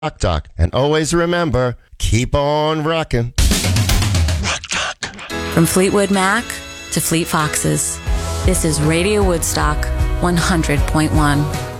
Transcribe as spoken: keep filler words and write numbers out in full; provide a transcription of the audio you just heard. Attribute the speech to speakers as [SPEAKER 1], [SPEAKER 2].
[SPEAKER 1] Rock Talk. And always remember, keep on rocking.
[SPEAKER 2] Rock Talk.
[SPEAKER 3] From Fleetwood Mac to Fleet Foxes, this is Radio Woodstock one hundred point one.